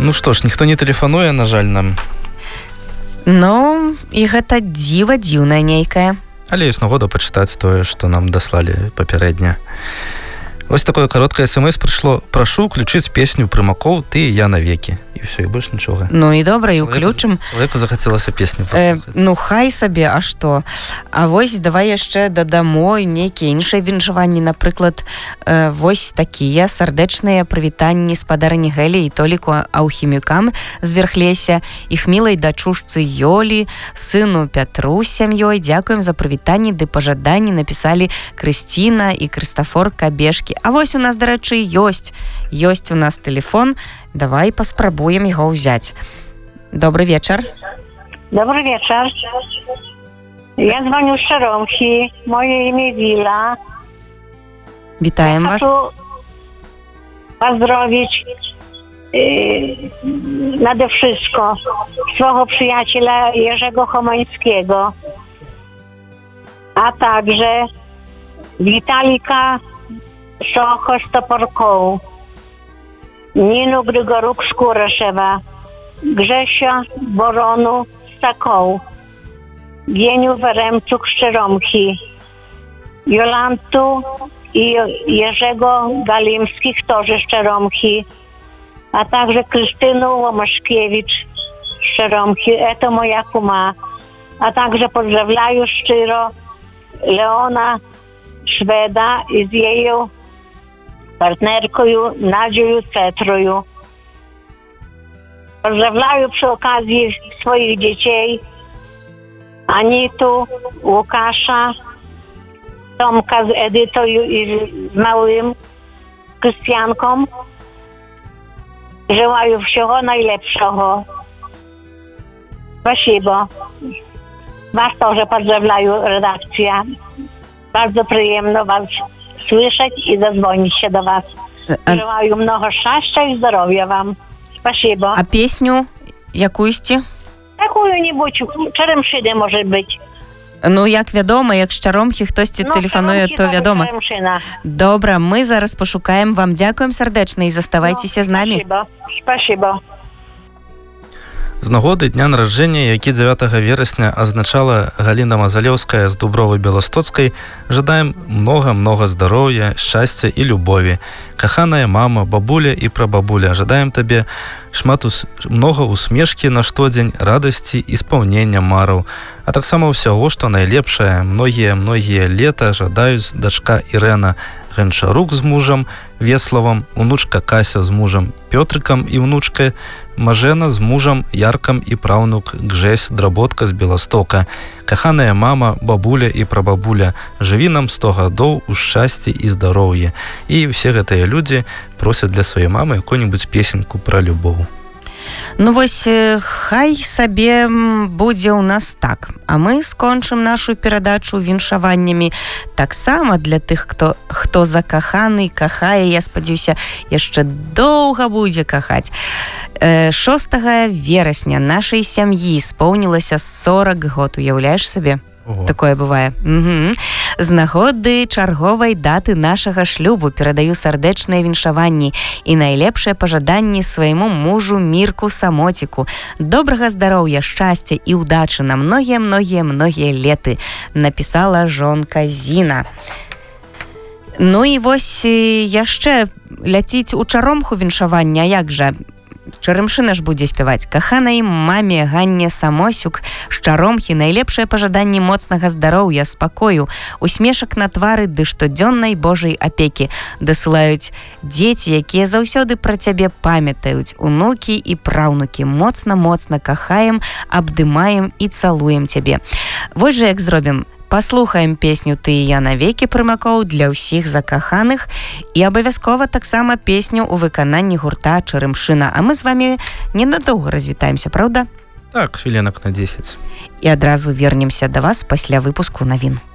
Ну што ж, ніхто не тэлефануе, на жаль, нам. Ну, і гэта дзіва дзіўнае нейкае. Але ёсць нагода пачытаць тое, што нам даслалі папярэдня. Вось такое кароткае смс прыйшло. Прашу ўключыць песню Прымакоў «Ты і я навекі». І ўсё, і больш нічога. Ну і добра, і ўключым. Чалавеку захацелася песню паслухаць. Ну хай сабе, а што? А вось давай яшчэ дадамо нейкія іншыя віншаванні. Напрыклад, вось такія сардэчныя прывітанні спадарні Гэлі і Толіку Аўхімюкам з Верхлеся, іх мілай дачушцы Ёлі, сыну Пятру з сям'ёй. Дзякуем за прывітанні ды пажаданні, напісалі Крысціна і Крыстафор Кабешкі. А вось у нас, дарэчы, ёсць у нас тэлефон. Давай паспрабуем яго ўзяць. Добрый вечар. Добрый вечар. Я звоню з Шаромхи. Моє ім'я Віла. Вітаем вас. Хочу поздравить nade wszystko swojego przyjaciela Jerzego Chomańskiego, a także Witalika Socho-Stoporkoł, Ninu Grygoruk-Szkuraszewa, Grzesia Boronu Stakoł, Gieniu Weremczuk-Szczeromki, Jolantu i Jerzego Galimskich Torzy Szczeromki, a także Krystynu Łomaszkiewicz Szczeromki, to moja kuma, a także pozdrawiam szczero Leona Szweda i z jej partnerką Nadzią Cetroju. Pozdrawiam przy okazji swoich dzieci Anitu, Łukasza, Tomka z Edytą i z małym Krystianką. Желаю всего наилепшего. Спасибо. Вас тоже поздравляю, редакция. Bardzo приємно вас слышать и дозвонить się до вас. Желаю много счастья и здоровья вам. Спасибо. А песню якуйсці? Какую-нибудь, Черемшини, может быть. Ну, як вядома, як з Чаромхі хтосьці тэлефануе, то вядома. Добра, мы зараз пашукаем. Вам дзякуем сардэчна і заставайцеся з намі. Спасибо. З нагоды дня нараджэння, які 9 верасня азначала Галіна Мазалеўская з Дубровы Беластоцкай, жадаем много-много здароўя, шчасця і любові. Каханая мама, бабуля і прабабуля, жадаем табе много усмешкі на штодзень, радасці і спаўнення мараў. А таксама ўсяго, што найлепшае, многія лета жадаюць дачка Ірэна Гончарук з мужам Веславам, унучка Кася з мужам Пётрыкам і унучка Мажена з мужам Яркам і праўнук Гжесь Дработка з Беластока. Каханая мама, бабуля і прабабуля, жыві нам 100 гадоў у шчасці і здароўі. І ўсе гэтыя людзі просяць для сваёй мамы якую-нибудь песеньку пра любоў. Ну вось, хай сабе будзе ў нас так. А мы скончым нашу перадачу віншаваннямі таксама для тых, хто закаханы, кахае, я спадзяюся, яшчэ доўга будзе кахаць. 6 верасня нашай сям'і споўнілася 40 год, уяўляеш сабе? Ого. Такое бывае. З нагоды чарговай даты нашага шлюбу перадаю сардэчныя віншаванні і найлепшыя пажаданні свайму мужу Мірку Самоціку. Добрага здароўя, шчасця і ўдачы на многія леты, напісала жонка Зіна. Ну і вось яшчэ ляціць у Чаромху віншавання, як жа? Чарымшына ж будзе спяваць. Каханай маме Ганне Самосюк з Чаромхі найлепшае пажаданні моцнага здароўя, спакою, усмешак на твары ды штодзённай Божай апекі. Дасылаюць дзеці, якія заўсёды пра цябе памятаюць, унукі і праўнукі. Моцна-моцна кахаем, абдымаем і цалуем цябе. Вось жа як зробім. Паслухаем песню «Ты і я навекі» Прымакоў для ўсіх закаханых і абавязкова таксама песню ў выкананні гурта Чарымшына. А мы з вами ненадоўга развітаемся, правда? Так, хвілінак на 10. І адразу вернемся да вас пасля выпуску навін.